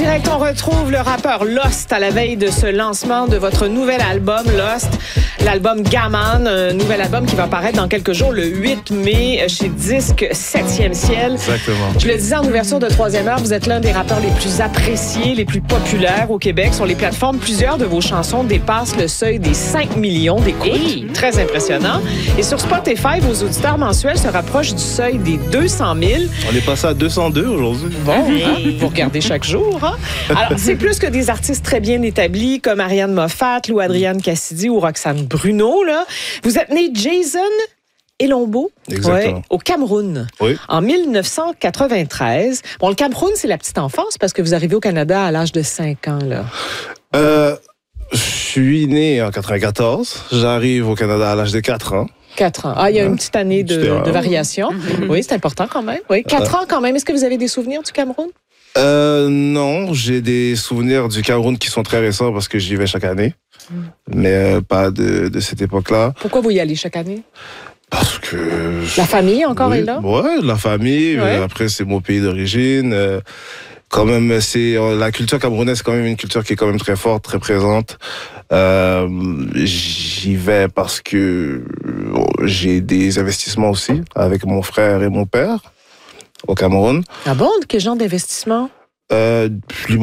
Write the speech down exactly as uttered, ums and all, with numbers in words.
direct, on retrouve le rappeur Lost à la veille de ce lancement de votre nouvel album Lost, l'album Gaman, un nouvel album qui va paraître dans quelques jours, le huit mai, chez Disque septième Ciel. Exactement. Je le disais en ouverture de troisième heure, vous êtes l'un des rappeurs les plus appréciés, les plus populaires au Québec. Sur les plateformes, plusieurs de vos chansons dépassent le seuil des cinq millions d'écoutes. Hey. Très impressionnant. Et sur Spotify, vos auditeurs mensuels se rapprochent du seuil des deux cent mille. On est passé à deux cent deux aujourd'hui. Bon, hein? Vous regardez chaque jour. Hein? Alors, c'est plus que des artistes très bien établis comme Ariane Moffat, Lou Adrienne Cassidy ou Roxane Bruno. Là. Vous êtes né Jason Elombo, ouais, au Cameroun, oui. en dix-neuf cent quatre-vingt-treize. Bon, le Cameroun, c'est la petite enfance parce que vous arrivez au Canada à l'âge de cinq ans. Là. Euh, je suis né en quatre-vingt-quatorze. J'arrive au Canada à l'âge de quatre ans. Quatre ans. Ah, il y a une petite année de, de variation. Oui, c'est important quand même. Oui, quatre ans quand même. Est-ce que vous avez des souvenirs du Cameroun? Euh, non, j'ai des souvenirs du Cameroun qui sont très récents parce que j'y vais chaque année, mm. mais euh, pas de, de cette époque-là. Pourquoi vous y allez chaque année? Parce que... La famille encore oui, est là? Oui, la famille. Ouais. Euh, après, c'est mon pays d'origine. Euh, quand même, c'est la culture camerounaise, c'est quand même une culture qui est quand même très forte, très présente. Euh, j'y vais parce que j'ai des investissements aussi avec mon frère et mon père au Cameroun. Ah bon? Quel genre d'investissement? Euh,